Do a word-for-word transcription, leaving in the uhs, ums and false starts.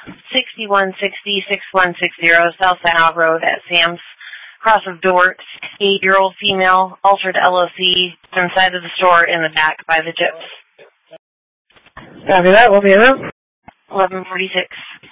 sixty-one sixty, sixty-one sixty South Sannow Road at Sam's, cross of Dorks, eight-year-old female, altered L O C, inside of the store in the back by the gyps. Copy that. What do you have? eleven forty-six.